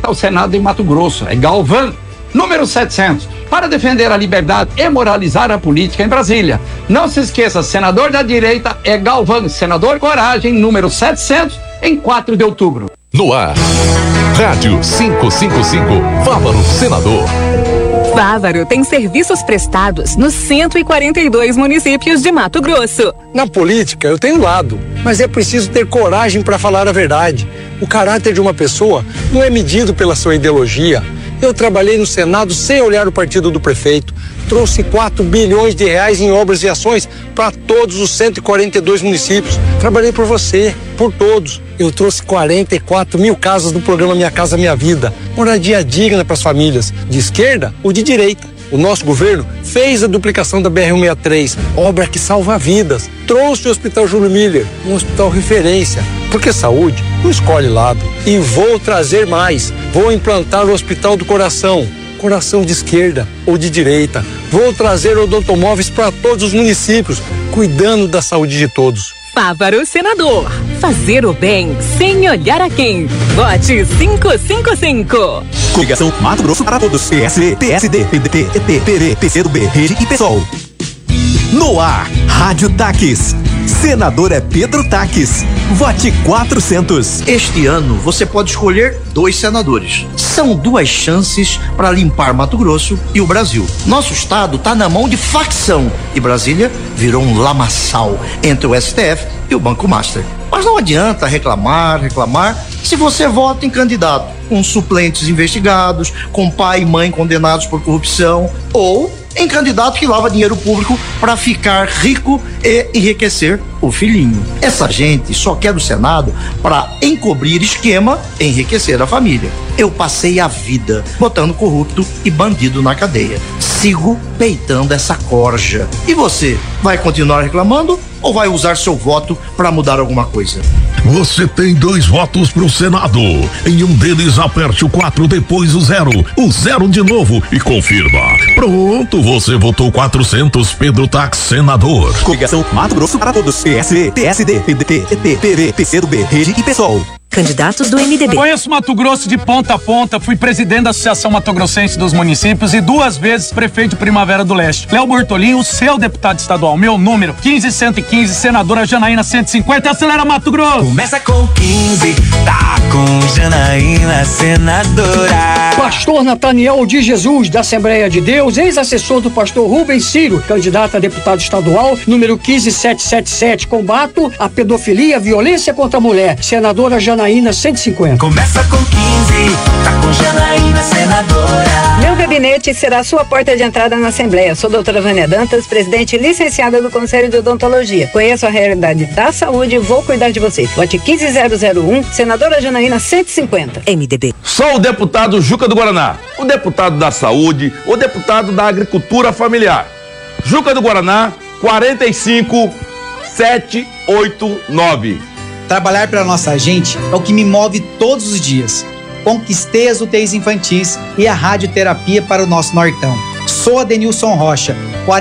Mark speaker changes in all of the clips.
Speaker 1: direita ao Senado de Mato Grosso. É Galvão, número 700, para defender a liberdade e moralizar a política em Brasília. Não se esqueça, senador da direita é Galvão, senador Coragem, número 700, em 4 de outubro.
Speaker 2: No ar, Rádio 555, Fávaro Senador.
Speaker 3: Fávaro tem serviços prestados nos 142 municípios de Mato Grosso.
Speaker 4: Na política eu tenho lado, mas é preciso ter coragem para falar a verdade. O caráter de uma pessoa não é medido pela sua ideologia. Eu trabalhei no Senado sem olhar o partido do prefeito. Trouxe 4 bilhões de reais em obras e ações para todos os 142 municípios. Trabalhei por você, por todos. Eu trouxe 44 mil casas do programa Minha Casa Minha Vida. Moradia digna para as famílias, de esquerda ou de direita. O nosso governo fez a duplicação da BR-163, obra que salva vidas. Trouxe o Hospital Júlio Miller, um hospital referência. Porque saúde não escolhe lado. E vou trazer mais. Vou implantar o Hospital do Coração. Coração de esquerda ou de direita. Vou trazer odontomóveis para todos os municípios, cuidando da saúde de todos.
Speaker 3: Fávaro Senador. Fazer o bem sem olhar a quem. Vote 555.
Speaker 5: Coligação Mato Grosso para todos. PSB, PSD, PDT, PT, PV, PCdoB, Rede e PSOL. No ar, Rádio Taques. Senador é Pedro Taques. Vote 400.
Speaker 6: Este ano você pode escolher 2 senadores. São 2 chances para limpar Mato Grosso e o Brasil. Nosso estado está na mão de facção e Brasília virou um lamaçal entre o STF e o Banco Master. Mas não adianta reclamar, se você vota em candidato com suplentes investigados, com pai e mãe condenados por corrupção, ou em candidato que lava dinheiro público para ficar rico e enriquecer o filhinho. Essa gente só quer do Senado para encobrir esquema e enriquecer a família. Eu passei a vida botando corrupto e bandido na cadeia. Sigo peitando essa corja. E você, vai continuar reclamando ou vai usar seu voto para mudar alguma coisa?
Speaker 2: Você tem 2 votos pro Senado. Em um deles, aperte o 4, depois o 0 de novo e confirma. Pronto, você votou 400, Pedro Taques, senador.
Speaker 5: Coligação Mato Grosso para todos. PSB, PSD, PDT, PT, PV, PCdoB, Rede e PSOL.
Speaker 3: Candidatos do MDB.
Speaker 7: Conheço Mato Grosso de ponta a ponta, fui presidente da Associação Mato Grossense dos Municípios e 2 vezes prefeito de Primavera do Leste. Léo Bortolin, o seu deputado estadual, meu número 15115, senadora Janaína 150, acelera Mato Grosso!
Speaker 8: Começa com 15, tá com Janaína, senadora.
Speaker 4: Pastor Nataniel de Jesus, da Assembleia de Deus, ex-assessor do pastor Rubens Ciro, candidato a deputado estadual, número 15777, combato a pedofilia, violência contra a mulher, senadora Janaína 150.
Speaker 8: Começa com 15, tá com Janaína, senadora.
Speaker 9: Meu gabinete será sua porta de entrada na Assembleia. Sou doutora Vânia Dantas, presidente licenciada do Conselho de Odontologia. Conheço a realidade da saúde e vou cuidar de você. Vote 15001, senadora Janaína 150.
Speaker 3: MDB.
Speaker 10: Sou o deputado Juca do Guaraná, o deputado da saúde, o deputado da agricultura familiar. Juca do Guaraná, 45789.
Speaker 11: Trabalhar pela nossa gente é o que me move todos os dias. Conquistei as UTIs infantis e a radioterapia para o nosso Nortão. Sou Adenilson Rocha,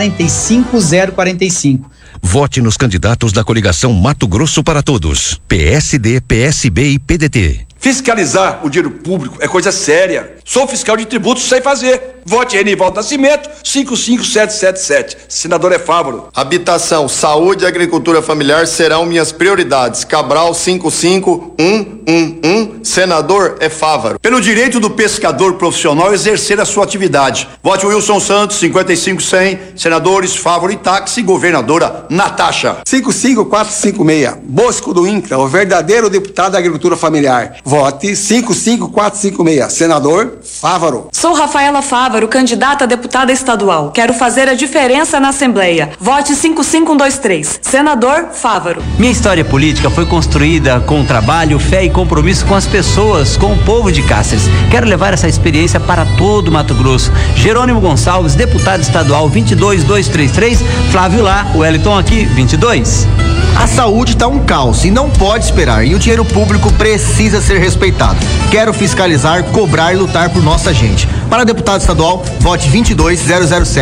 Speaker 11: 45045.
Speaker 12: Vote nos candidatos da coligação Mato Grosso para Todos. PSD, PSB e PDT.
Speaker 13: Fiscalizar o dinheiro público é coisa séria. Sou fiscal de tributos, sei fazer. Vote Renivaldo Nascimento, 55777. Senador é Fávaro.
Speaker 14: Habitação, saúde e agricultura familiar serão minhas prioridades. Cabral 55111. Senador é Fávaro.
Speaker 13: Pelo direito do pescador profissional exercer a sua atividade. Vote Wilson Santos, 55100. Senadores Fávaro e Táxi. Governadora Natasha.
Speaker 15: 55456. Bosco do INCRA, o verdadeiro deputado da agricultura familiar. Vote 55456. Senador Fávaro.
Speaker 16: Sou Rafaela Fávaro, candidata a deputada estadual. Quero fazer a diferença na Assembleia. Vote 55123. Senador Fávaro.
Speaker 17: Minha história política foi construída com trabalho, fé e compromisso com as pessoas, com o povo de Cáceres. Quero levar essa experiência para todo o Mato Grosso. Jerônimo Gonçalves, deputado estadual 22233. Flávio lá, Wellington aqui 22.
Speaker 6: A saúde está um caos e não pode esperar, e o dinheiro público precisa ser respeitado. Quero fiscalizar, cobrar e lutar por nossa gente. Para deputado estadual, vote 22007.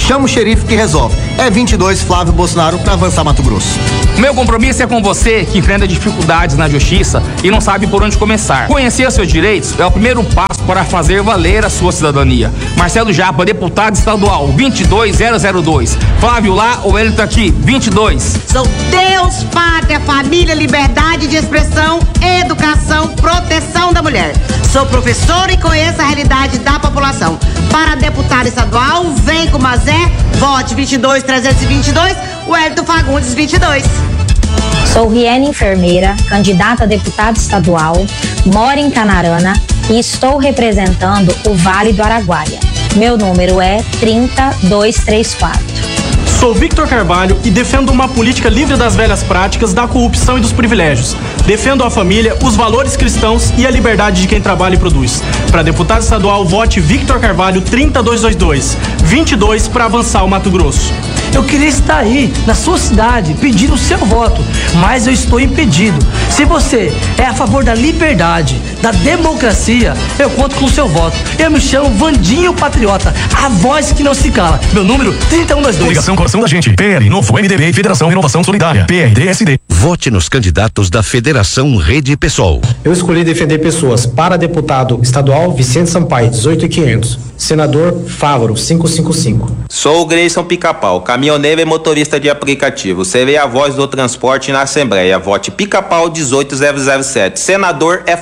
Speaker 18: chama o xerife que resolve. É 22 Flávio Bolsonaro para avançar Mato Grosso.
Speaker 19: Meu compromisso é com você que enfrenta dificuldades na justiça e não sabe por onde começar. Conhecer seus direitos é o primeiro passo para fazer valer a sua cidadania. Marcelo Japa, deputado estadual, 22002. Flávio lá ou ele tá aqui, 22.
Speaker 20: Sou Deus, pátria, família, liberdade de expressão, educação, proteção da mulher. Sou professor e conheço a realidade da população. Para deputado estadual, vem com Mazé, vote 22322, Wellington Fagundes 22.
Speaker 21: Sou Riene enfermeira, candidata a deputada estadual, moro em Canarana e estou representando o Vale do Araguaia. Meu número é 30234.
Speaker 22: Sou Victor Carvalho e defendo uma política livre das velhas práticas, da corrupção e dos privilégios. Defendo a família, os valores cristãos e a liberdade de quem trabalha e produz. Para deputado estadual, vote Victor Carvalho 30222. 22 para avançar o Mato Grosso.
Speaker 23: Eu queria estar aí, na sua cidade, pedindo o seu voto, mas eu estou impedido. Se você é a favor da liberdade, da democracia, eu conto com o seu voto. Eu me chamo Vandinho Patriota, a voz que não se cala. Meu número 3122.
Speaker 2: Ligação Coração da Gente, PR, Novo MDB e Federação Renovação Solidária, PRDSD.
Speaker 12: Vote nos candidatos da Federação Rede PSOL.
Speaker 24: Eu escolhi defender pessoas. Para deputado estadual, Vicente Sampaio, 18.500. Senador Fávaro, 555.
Speaker 25: Sou o Grayson Pica-Pau, caminhoneiro e motorista de aplicativo. Serei a voz do transporte na Assembleia. Vote Pica-Pau 18007. Senador é